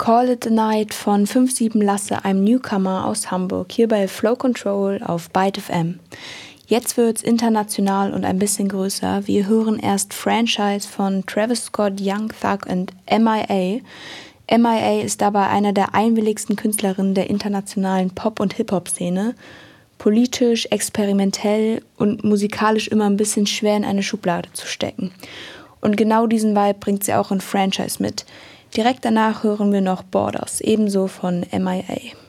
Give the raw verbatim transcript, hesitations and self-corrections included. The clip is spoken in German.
Call It a Night von fünf sieben Lasse, einem Newcomer aus Hamburg, hier bei Flow Control auf Byte F M. Jetzt wird's international und ein bisschen größer. Wir hören erst Franchise von Travis Scott, Young Thug und M I A. M I A ist dabei einer der einwilligsten Künstlerinnen der internationalen Pop- und Hip-Hop-Szene. Politisch, experimentell und musikalisch immer ein bisschen schwer in eine Schublade zu stecken. Und genau diesen Vibe bringt sie auch in Franchise mit. Direkt danach hören wir noch Borders, ebenso von M I A.